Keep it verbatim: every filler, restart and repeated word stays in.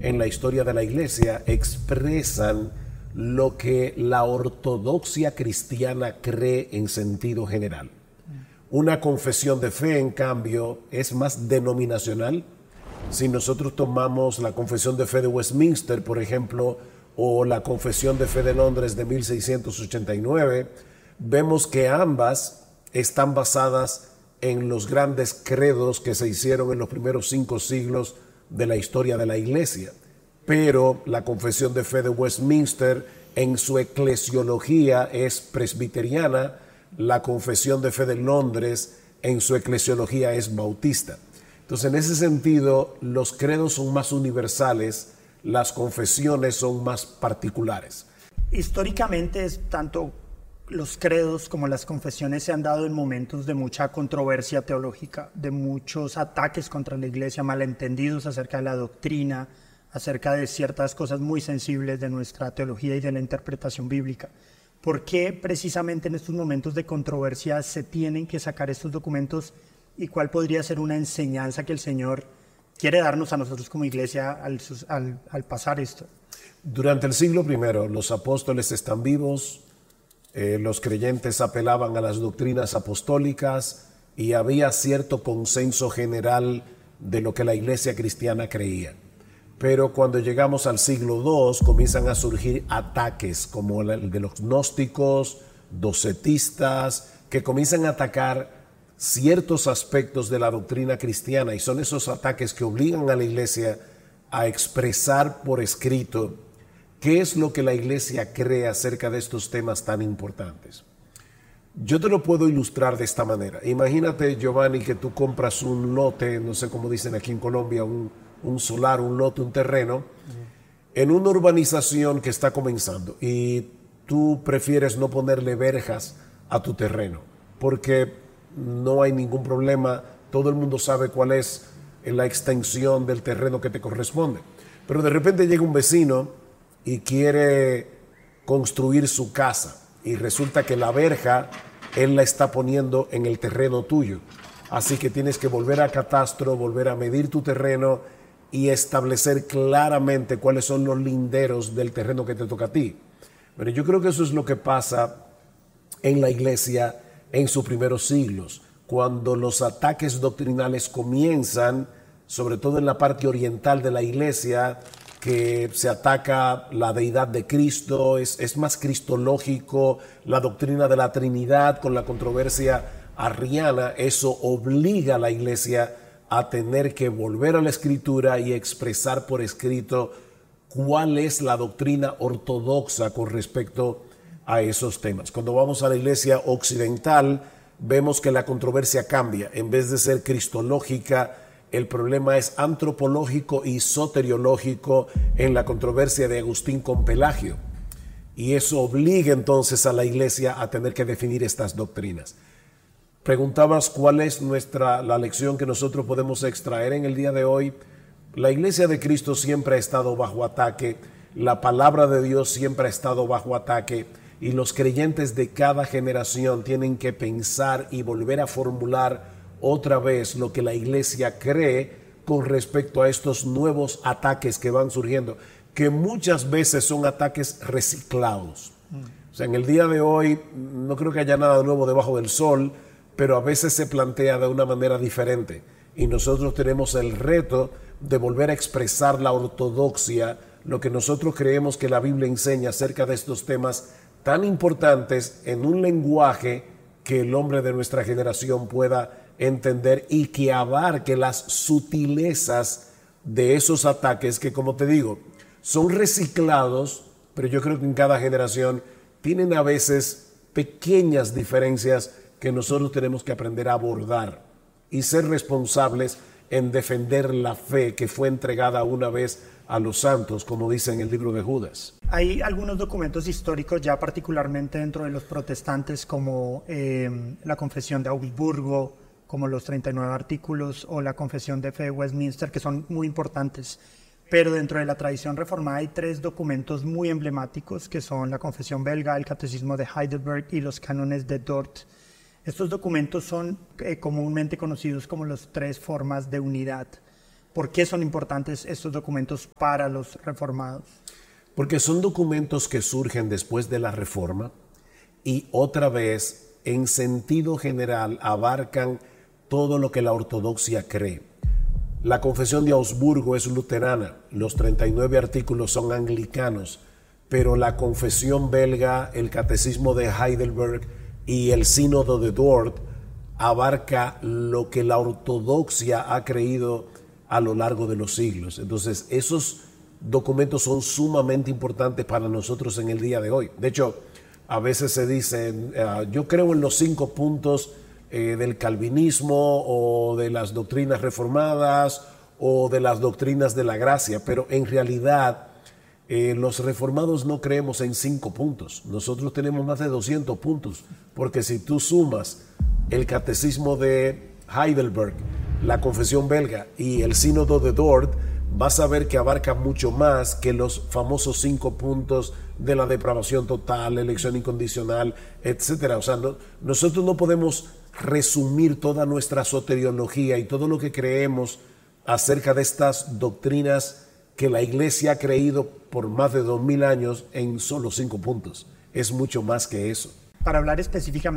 en la historia de la Iglesia expresan lo que la ortodoxia cristiana cree en sentido general. Una confesión de fe, en cambio, es más denominacional. Si nosotros tomamos la confesión de fe de Westminster, por ejemplo, o la confesión de fe de Londres de mil seiscientos ochenta y nueve, vemos que ambas están basadas en los grandes credos que se hicieron en los primeros cinco siglos de la historia de la Iglesia. Pero la confesión de fe de Westminster en su eclesiología es presbiteriana, la confesión de fe de Londres en su eclesiología es bautista. Entonces, en ese sentido, los credos son más universales, las confesiones son más particulares. Históricamente, es tanto los credos como las confesiones se han dado en momentos de mucha controversia teológica, de muchos ataques contra la Iglesia, malentendidos acerca de la doctrina, acerca de ciertas cosas muy sensibles de nuestra teología y de la interpretación bíblica. ¿Por qué precisamente en estos momentos de controversia se tienen que sacar estos documentos y cuál podría ser una enseñanza que el Señor quiere darnos a nosotros como iglesia al, al, al pasar esto? Durante el siglo primero, los apóstoles están vivos, eh, los creyentes apelaban a las doctrinas apostólicas y había cierto consenso general de lo que la iglesia cristiana creía. Pero cuando llegamos al siglo segundo comienzan a surgir ataques como el de los gnósticos, docetistas, que comienzan a atacar ciertos aspectos de la doctrina cristiana, y son esos ataques que obligan a la iglesia a expresar por escrito qué es lo que la iglesia cree acerca de estos temas tan importantes. Yo te lo puedo ilustrar de esta manera. Imagínate, Giovanni, que tú compras un lote, no sé cómo dicen aquí en Colombia, un, un solar, un lote, un terreno, uh-huh. en una urbanización que está comenzando y tú prefieres no ponerle verjas a tu terreno porque no hay ningún problema, todo el mundo sabe cuál es la extensión del terreno que te corresponde. Pero de repente llega un vecino y quiere construir su casa y resulta que la verja él la está poniendo en el terreno tuyo. Así que tienes que volver a catastro, volver a medir tu terreno y establecer claramente cuáles son los linderos del terreno que te toca a ti. Pero yo creo que eso es lo que pasa en la iglesia en sus primeros siglos, cuando los ataques doctrinales comienzan, sobre todo en la parte oriental de la iglesia, que se ataca la deidad de Cristo, es, es más cristológico, la doctrina de la Trinidad con la controversia arriana. Eso obliga a la iglesia a tener que volver a la Escritura y expresar por escrito cuál es la doctrina ortodoxa con respecto a esos temas. Cuando vamos a la iglesia occidental, vemos que la controversia cambia. En vez de ser cristológica, el problema es antropológico y soteriológico en la controversia de Agustín con Pelagio. Y eso obliga entonces a la iglesia a tener que definir estas doctrinas. Preguntabas cuál es nuestra, la lección que nosotros podemos extraer en el día de hoy. La iglesia de Cristo siempre ha estado bajo ataque, la palabra de Dios siempre ha estado bajo ataque, y los creyentes de cada generación tienen que pensar y volver a formular otra vez lo que la iglesia cree con respecto a estos nuevos ataques que van surgiendo, que muchas veces son ataques reciclados. Mm. O sea, en el día de hoy no creo que haya nada nuevo debajo del sol, pero a veces se plantea de una manera diferente. Y nosotros tenemos el reto de volver a expresar la ortodoxia, lo que nosotros creemos que la Biblia enseña acerca de estos temas tan importantes en un lenguaje que el hombre de nuestra generación pueda entender y que abarque las sutilezas de esos ataques que, como te digo, son reciclados, pero yo creo que en cada generación tienen a veces pequeñas diferencias que nosotros tenemos que aprender a abordar y ser responsables en defender la fe que fue entregada una vez a los santos, como dice en el libro de Judas. Hay algunos documentos históricos ya particularmente dentro de los protestantes, como eh, la Confesión de Augsburgo, como los treinta y nueve artículos, o la Confesión de Fe de Westminster, que son muy importantes. Pero dentro de la tradición reformada hay tres documentos muy emblemáticos, que son la Confesión belga, el Catecismo de Heidelberg y los Cánones de Dort. Estos documentos son eh, comúnmente conocidos como las tres formas de unidad. ¿Por qué son importantes estos documentos para los reformados? Porque son documentos que surgen después de la Reforma y otra vez, en sentido general, abarcan todo lo que la ortodoxia cree. La Confesión de Augsburgo es luterana, los treinta y nueve artículos son anglicanos, pero la Confesión belga, el Catecismo de Heidelberg y el Sínodo de Dort abarca lo que la ortodoxia ha creído a lo largo de los siglos. Entonces, esos documentos son sumamente importantes para nosotros en el día de hoy. De hecho, a veces se dice, uh, yo creo en los cinco puntos eh, del calvinismo o de las doctrinas reformadas o de las doctrinas de la gracia, pero en realidad eh, los reformados no creemos en cinco puntos. Nosotros tenemos más de doscientos puntos, porque si tú sumas el Catecismo de Heidelberg, la Confesión belga y el Sínodo de Dort, vas a ver que abarca mucho más que los famosos cinco puntos de la depravación total, elección incondicional, etcétera. O sea, no, nosotros no podemos resumir toda nuestra soteriología y todo lo que creemos acerca de estas doctrinas que la Iglesia ha creído por más de dos mil años en solo cinco puntos. Es mucho más que eso. Para hablar específicamente